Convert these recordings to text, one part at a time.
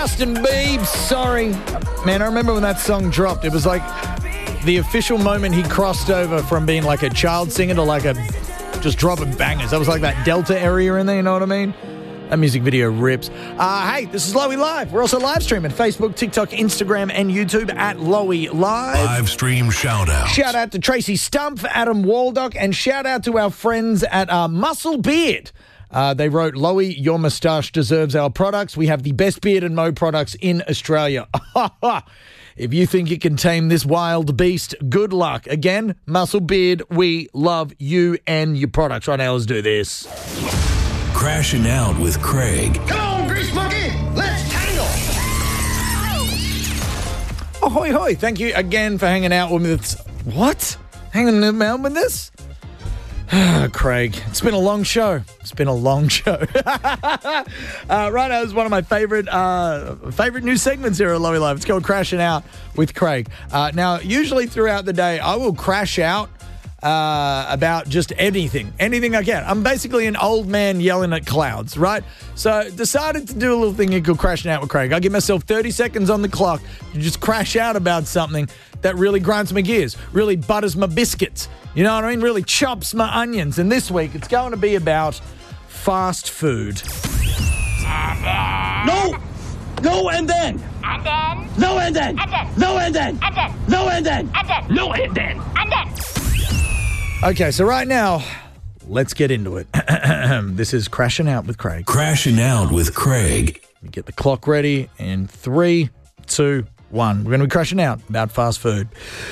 Justin Bieber, sorry. Man, I remember when that song dropped. It was like the official moment he crossed over from being like a child singer to like a just dropping bangers. That was like that Delta area in there, you know what I mean? That music video rips. Hey, this is Lowy Live. We're also live streaming Facebook, TikTok, Instagram, and YouTube at Lowy Live. Live stream shout out. Shout out to Tracy Stumpf, Adam Waldock, and shout out to our friends at Muscle Beard. They wrote, Lowy, your moustache deserves our products. We have the best beard and mo products in Australia. If you think you can tame this wild beast, good luck. Again, Muscle Beard, we love you and your products. Right now, let's do this. Crashing Out with Craig. Come on, Grease Monkey, let's tangle. Ahoy, hoy. Thank you again for hanging out with me. What? Hanging out with this? Craig, it's been a long show. Right now is one of my favorite new segments here at Lowy Live. It's called Crashing Out with Craig. Now, usually throughout the day, I will crash out about just anything I can. I'm basically an old man yelling at clouds, right? So decided to do a little thing called Crashing Out with Craig. I give myself 30 seconds on the clock to just crash out about something that really grinds my gears, really butters my biscuits, you know what I mean? Really chops my onions. And this week, it's going to be about fast food. No, and then. And then. No, and then. And then. No, and then. And then. No, and then. And then. No, and then. And then. Okay, so right now, let's get into it. This is Crashing Out with Craig. Crashing Out with Craig. We get the clock ready in 3, 2, 1. We're going to be crashing out about fast food.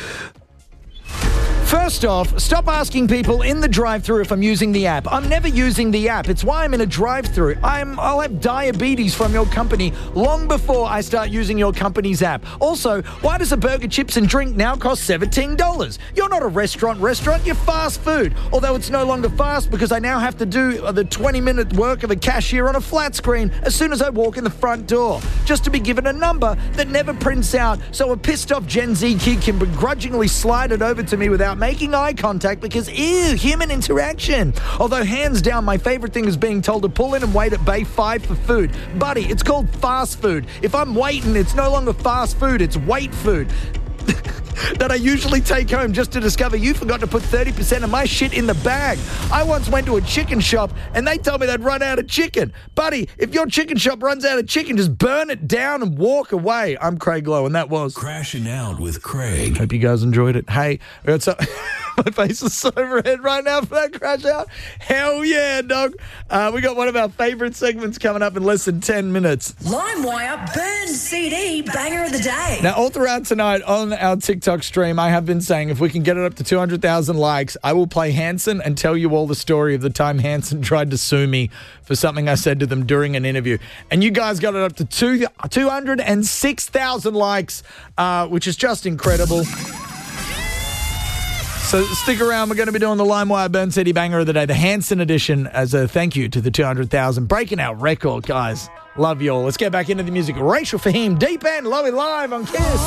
First off, stop asking people in the drive-thru if I'm using the app. I'm never using the app. It's why I'm in a drive-thru. I'll have diabetes from your company long before I start using your company's app. Also, why does a burger, chips, and drink now cost $17? You're not a restaurant, you're fast food. Although it's no longer fast because I now have to do the 20-minute work of a cashier on a flat screen as soon as I walk in the front door, just to be given a number that never prints out so a pissed-off Gen Z kid can begrudgingly slide it over to me without making eye contact because, ew, human interaction. Although, hands down, my favorite thing is being told to pull in and wait at Bay 5 for food. Buddy, it's called fast food. If I'm waiting, it's no longer fast food, it's wait food. That I usually take home just to discover you forgot to put 30% of my shit in the bag. I once went to a chicken shop and they told me they'd run out of chicken. Buddy, if your chicken shop runs out of chicken, just burn it down and walk away. I'm Craig Lowe, and that was Crashing Out with Craig. Hope you guys enjoyed it. Hey, my face is so red right now for that crash out. Hell yeah, dog. We got one of our favorite segments coming up in less than 10 minutes. LimeWire Burn CD Banger of the Day. Now, all throughout tonight on our TikTok stream, I have been saying if we can get it up to 200,000 likes, I will play Hanson and tell you all the story of the time Hanson tried to sue me for something I said to them during an interview. And you guys got it up to 206,000 likes, which is just incredible. So stick around. We're going to be doing the LimeWire Burn City Banger of the Day, the Hanson edition, as a thank you to the 200,000. Breaking our record, guys. Love you all. Let's get back into the music. Rachel Fahim, Deep End, Lowy Live on Kiss.